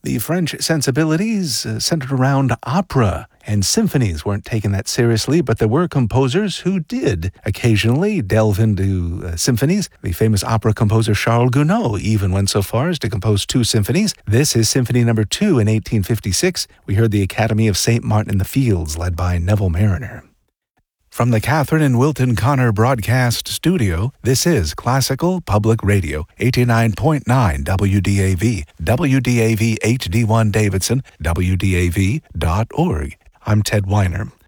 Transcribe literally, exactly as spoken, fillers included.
The French sensibilities uh, centered around opera, and symphonies weren't taken that seriously, but there were composers who did occasionally delve into uh, symphonies. The famous opera composer Charles Gounod even went so far as to compose two symphonies. This is Symphony Number Two in eighteen fifty-six. We heard the Academy of Saint Martin in the Fields, led by Neville Marriner. From the Catherine and Wilton Connor Broadcast Studio, this is Classical Public Radio, eighty-nine point nine W D A V, W D A V H D one Davidson, W D A V dot org. I'm Ted Weiner.